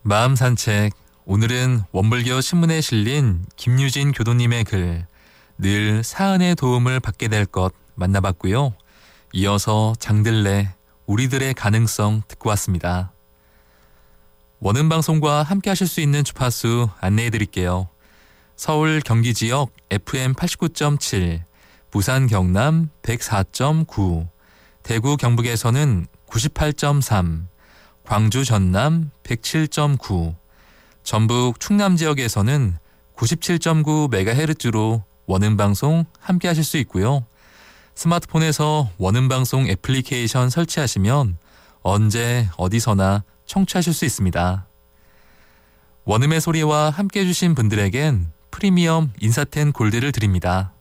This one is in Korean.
마음 산책. 오늘은 원불교 신문에 실린 김유진 교도님의 글, 늘 사은의 도움을 받게 될 것 만나봤고요. 이어서 장들레, 우리들의 가능성 듣고 왔습니다. 원음방송과 함께 하실 수 있는 주파수 안내해 드릴게요. 서울 경기 지역 FM 89.7, 부산 경남 104.9, 대구 경북에서는 98.3, 광주 전남 107.9, 전북 충남 지역에서는 97.9MHz로 원음방송 함께 하실 수 있고요. 스마트폰에서 원음방송 애플리케이션 설치하시면 언제 어디서나 청취하실 수 있습니다. 원음의 소리와 함께 해주신 분들에겐 프리미엄 인사텐 골드를 드립니다.